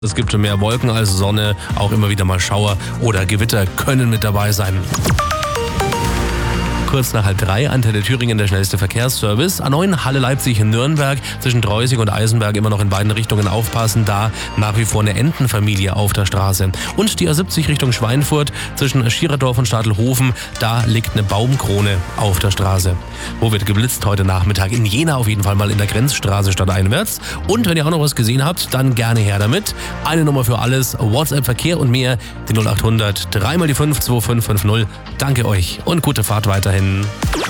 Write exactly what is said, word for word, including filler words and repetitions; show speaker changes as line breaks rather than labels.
Es gibt mehr Wolken als Sonne, auch immer wieder mal Schauer oder Gewitter können mit dabei sein. Kurz nach halb drei, Antenne Thüringen, der schnellste Verkehrsservice. A neun Halle Leipzig in Nürnberg, zwischen Dreusig und Eisenberg immer noch in beiden Richtungen aufpassen, da nach wie vor eine Entenfamilie auf der Straße. Und die A siebzig Richtung Schweinfurt, zwischen Schiererdorf und Stadelhofen, da liegt eine Baumkrone auf der Straße. Wo wird geblitzt heute Nachmittag? In Jena auf jeden Fall mal in der Grenzstraße stadteinwärts. Und wenn ihr auch noch was gesehen habt, dann gerne her damit. Eine Nummer für alles, WhatsApp, Verkehr und mehr, die null acht hundert, dreimal die fünf zwei fünf fünf null. Danke euch und gute Fahrt weiterhin.